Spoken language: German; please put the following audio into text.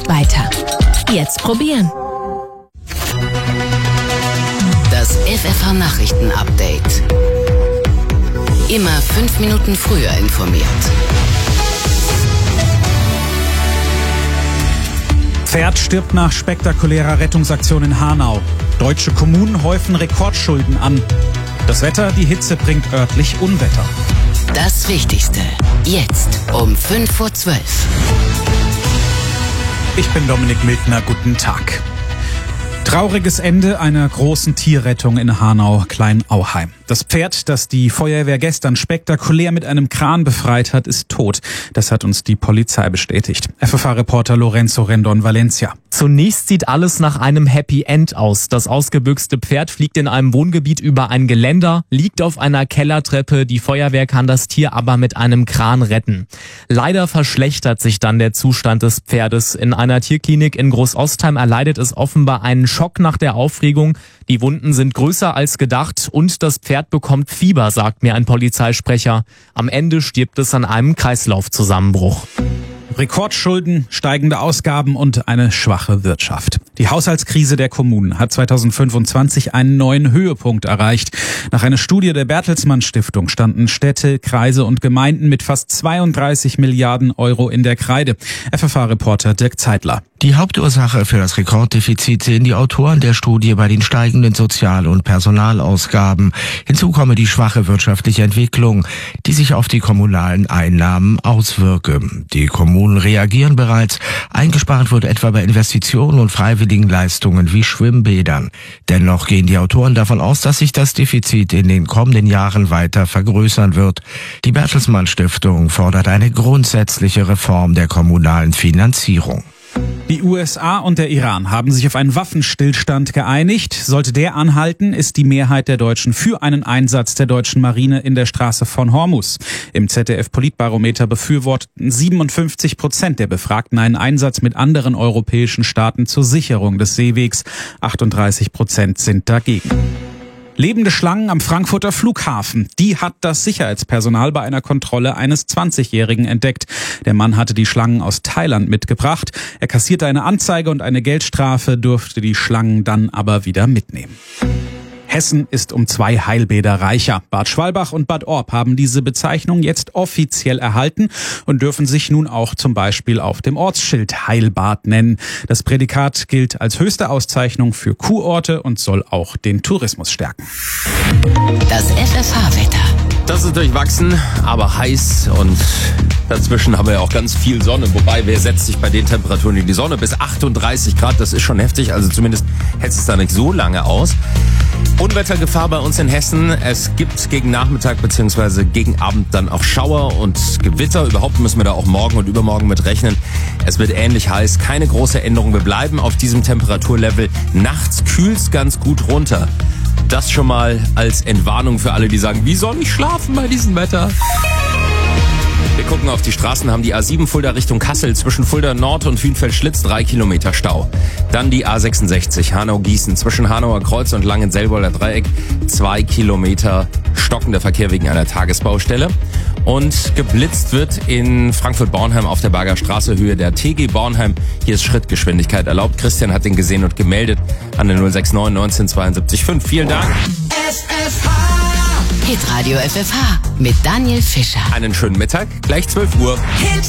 weiter. Jetzt probieren. Das FFH-Nachrichten-Update. Immer 5 Minuten früher informiert. Pferd stirbt nach spektakulärer Rettungsaktion in Hanau. Deutsche Kommunen häufen Rekordschulden an. Das Wetter, die Hitze bringt örtlich Unwetter. Das Wichtigste, jetzt um 5:12 Uhr. Ich bin Dominik Miltner, guten Tag. Trauriges Ende einer großen Tierrettung in Hanau-Kleinauheim. Das Pferd, das die Feuerwehr gestern spektakulär mit einem Kran befreit hat, ist tot. Das hat uns die Polizei bestätigt. FFH-Reporter Lorenzo Rendon Valencia. Zunächst sieht alles nach einem Happy End aus. Das ausgebüxte Pferd fliegt in einem Wohngebiet über ein Geländer, liegt auf einer Kellertreppe. Die Feuerwehr kann das Tier aber mit einem Kran retten. Leider verschlechtert sich dann der Zustand des Pferdes. In einer Tierklinik in Großostheim erleidet es offenbar einen Schock nach der Aufregung. Die Wunden sind größer als gedacht und das Pferd bekommt Fieber, sagt mir ein Polizeisprecher. Am Ende stirbt es an einem Kreislaufzusammenbruch. Rekordschulden, steigende Ausgaben und eine schwache Wirtschaft. Die Haushaltskrise der Kommunen hat 2025 einen neuen Höhepunkt erreicht. Nach einer Studie der Bertelsmann Stiftung standen Städte, Kreise und Gemeinden mit fast 32 Milliarden Euro in der Kreide. FFH-Reporter Dirk Zeitler. Die Hauptursache für das Rekorddefizit sehen die Autoren der Studie bei den steigenden Sozial- und Personalausgaben. Hinzu komme die schwache wirtschaftliche Entwicklung, die sich auf die kommunalen Einnahmen auswirke. Die Kommunen reagieren bereits. Eingespart wird etwa bei Investitionen und freiwilligen Leistungen wie Schwimmbädern. Dennoch gehen die Autoren davon aus, dass sich das Defizit in den kommenden Jahren weiter vergrößern wird. Die Bertelsmann Stiftung fordert eine grundsätzliche Reform der kommunalen Finanzierung. Die USA und der Iran haben sich auf einen Waffenstillstand geeinigt. Sollte der anhalten, ist die Mehrheit der Deutschen für einen Einsatz der deutschen Marine in der Straße von Hormuz. Im ZDF-Politbarometer befürworteten 57% der Befragten einen Einsatz mit anderen europäischen Staaten zur Sicherung des Seewegs. 38% sind dagegen. Lebende Schlangen am Frankfurter Flughafen. Die hat das Sicherheitspersonal bei einer Kontrolle eines 20-Jährigen entdeckt. Der Mann hatte die Schlangen aus Thailand mitgebracht. Er kassierte eine Anzeige und eine Geldstrafe, durfte die Schlangen dann aber wieder mitnehmen. Hessen ist um 2 Heilbäder reicher. Bad Schwalbach und Bad Orb haben diese Bezeichnung jetzt offiziell erhalten und dürfen sich nun auch zum Beispiel auf dem Ortsschild Heilbad nennen. Das Prädikat gilt als höchste Auszeichnung für Kurorte und soll auch den Tourismus stärken. Das FFH-Wetter. Das ist durchwachsen, aber heiß und dazwischen haben wir ja auch ganz viel Sonne. Wobei, wer setzt sich bei den Temperaturen in die Sonne? Bis 38 Grad, das ist schon heftig. Also zumindest hält es da nicht so lange aus. Unwettergefahr bei uns in Hessen. Es gibt gegen Nachmittag bzw. gegen Abend dann auch Schauer und Gewitter. Überhaupt müssen wir da auch morgen und übermorgen mit rechnen. Es wird ähnlich heiß. Keine große Änderung. Wir bleiben auf diesem Temperaturlevel. Nachts kühlt's ganz gut runter. Das schon mal als Entwarnung für alle, die sagen, wie soll ich schlafen bei diesem Wetter? Wir gucken auf die Straßen, haben die A7 Fulda Richtung Kassel, zwischen Fulda Nord und Hünfeld-Schlitz 3 Kilometer Stau. Dann die A66 Hanau-Gießen, zwischen Hanauer Kreuz und Langenselboller Dreieck 2 Kilometer stockender Verkehr wegen einer Tagesbaustelle. Und geblitzt wird in Frankfurt-Bornheim auf der Berger Straße, Höhe der TG Bornheim. Hier ist Schrittgeschwindigkeit erlaubt. Christian hat den gesehen und gemeldet an der 069 1972 5. Vielen Dank. Hitradio FFH mit Daniel Fischer. Einen schönen Mittag, gleich 12 Uhr. Hit